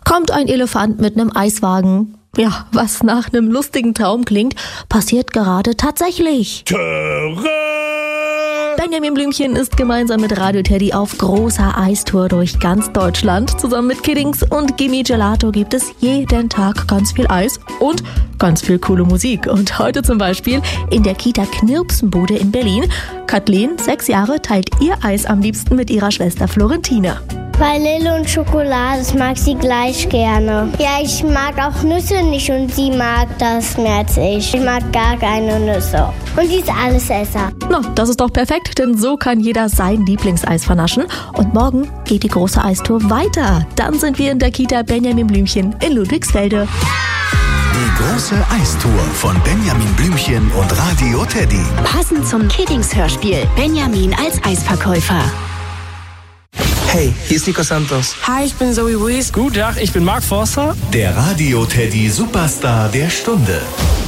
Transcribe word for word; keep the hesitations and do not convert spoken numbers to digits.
kommt ein Elefant mit einem Eiswagen. Ja, was nach einem lustigen Traum klingt, passiert gerade tatsächlich. Töre! Benjamin Blümchen ist gemeinsam mit Radio Teddy auf großer Eistour durch ganz Deutschland. Zusammen mit Kiddings und Gimme Gelato gibt es jeden Tag ganz viel Eis und ganz viel coole Musik. Und heute zum Beispiel in der Kita Knirpsenbude in Berlin. Kathleen, sechs Jahre, teilt ihr Eis am liebsten mit ihrer Schwester Florentina. Vanille und Schokolade, das mag sie gleich gerne. Ja, ich mag auch Nüsse nicht und sie mag das mehr als ich. Ich mag gar keine Nüsse. Und sie ist Allesesser. Na, das ist doch perfekt, denn so kann jeder sein Lieblingseis vernaschen. Und morgen geht die große Eistour weiter. Dann sind wir in der Kita Benjamin Blümchen in Ludwigsfelde. Die große Eistour von Benjamin Blümchen und Radio Teddy. Passend zum Kiddings-Hörspiel. Benjamin als Eisverkäufer. Hey, hier ist Nico Santos. Hi, ich bin Zoe Wies. Guten Tag, ich bin Mark Forster. Der Radio Teddy Superstar der Stunde.